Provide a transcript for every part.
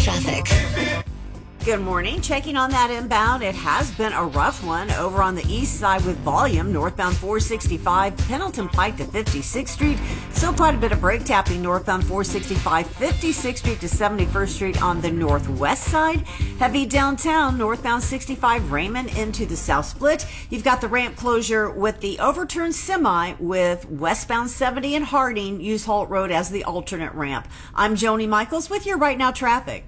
traffic. Good morning. Checking on that inbound. It has been a rough one over on the east side with volume. Northbound 465, Pendleton Pike to 56th Street. Still quite a bit of brake tapping northbound 465, 56th Street to 71st Street on the northwest side. Heavy downtown, northbound 65, Raymond into the South Split. You've got the ramp closure with the overturned semi with westbound 70 and Harding. Use Holt Road as the alternate ramp. I'm Joni Michaels with your Right Now traffic.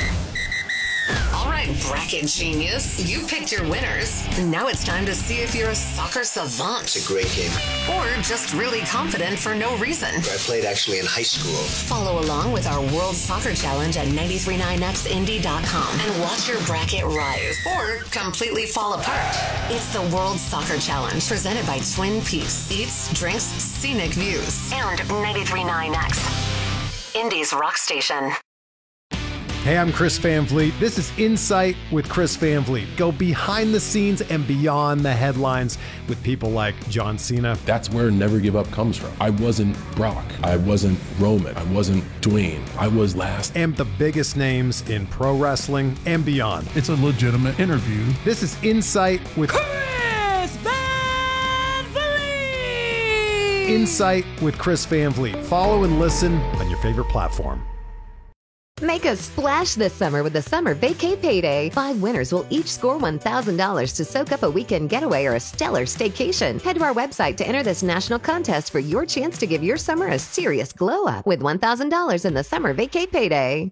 Bracket genius, you picked your winners. Now it's time to see if you're a soccer savant. It's a great game. Or just really confident for no reason. I played actually in high school. Follow along with our World Soccer Challenge at 939xindy.com and watch your bracket rise or completely fall apart. It's the World Soccer Challenge presented by Twin Peaks. Eats, drinks, scenic views. And 939X, Indy's rock station. Hey, I'm Chris Van Vliet. This is Insight with Chris Van Vliet. Go behind the scenes and beyond the headlines with people like John Cena. That's where Never Give Up comes from. I wasn't Brock. I wasn't Roman. I wasn't Dwayne. I was last. And the biggest names in pro wrestling and beyond. It's a legitimate interview. This is Insight with Chris Van Vliet. Insight with Chris Van Vliet. Follow and listen on your favorite platform. Make a splash this summer with the Summer Vacay Payday. 5 winners will each score $1,000 to soak up a weekend getaway or a stellar staycation. Head to our website to enter this national contest for your chance to give your summer a serious glow up with $1,000 in the Summer Vacay Payday.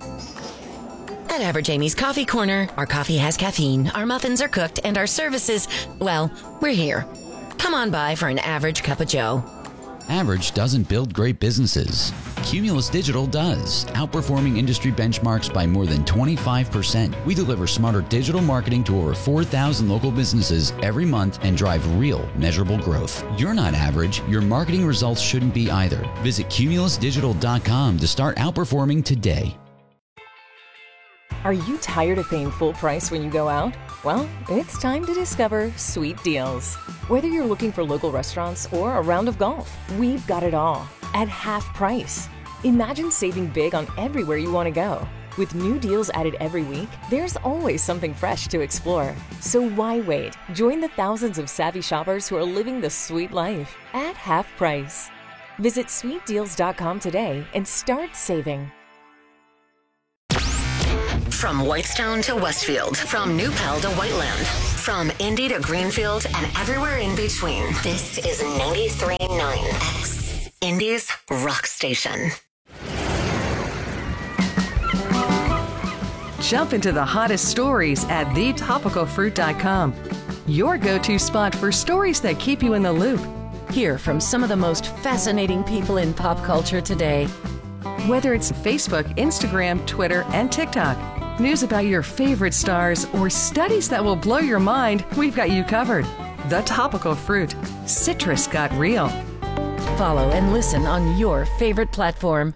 At Average Amy's Coffee Corner, our coffee has caffeine, our muffins are cooked, and our services, well, we're here. Come on by for an average cup of joe. Average doesn't build great businesses. Cumulus Digital does, outperforming industry benchmarks by more than 25%. We deliver smarter digital marketing to over 4,000 local businesses every month and drive real, measurable growth. You're not average. Your marketing results shouldn't be either. Visit cumulusdigital.com to start outperforming today. Are you tired of paying full price when you go out? Well, it's time to discover Sweet Deals. Whether you're looking for local restaurants or a round of golf, we've got it all at half price. Imagine saving big on everywhere you want to go. With new deals added every week, there's always something fresh to explore. So why wait? Join the thousands of savvy shoppers who are living the sweet life at half price. Visit sweetdeals.com today and start saving. From Whitestone to Westfield, from New Pal to Whiteland, from Indy to Greenfield and everywhere in between, this is 93.9X, Indy's rock station. Jump into the hottest stories at thetopicalfruit.com. Your go-to spot for stories that keep you in the loop. Hear from some of the most fascinating people in pop culture today. Whether it's Facebook, Instagram, Twitter, and TikTok, news about your favorite stars, or studies that will blow your mind, we've got you covered. The Topical Fruit. Citrus got real. Follow and listen on your favorite platform.